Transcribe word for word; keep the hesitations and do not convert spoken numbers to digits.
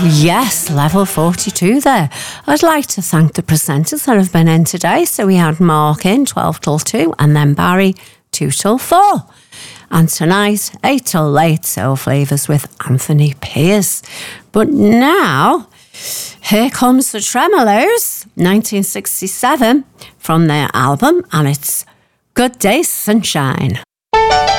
Yes, level forty-two there. I'd like to thank the presenters that have been in today. So we had Mark in twelve till two and then Barry two till four. And tonight, eight till late, Soul Flavours with Anthony Pierce. But now, here comes the Tremolos, nineteen sixty-seven, from their album, and it's Good Day Sunshine.